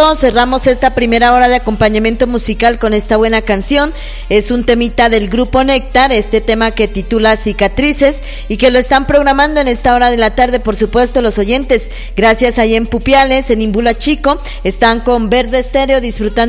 bueno, cerramos esta primera hora de acompañamiento musical con esta buena canción. Es un temita del grupo Néctar, este tema que titula Cicatrices, y que lo están programando en esta hora de la tarde, por supuesto, los oyentes. Gracias allá en Pupiales, en Imbula Chico, están con Verde Estéreo disfrutando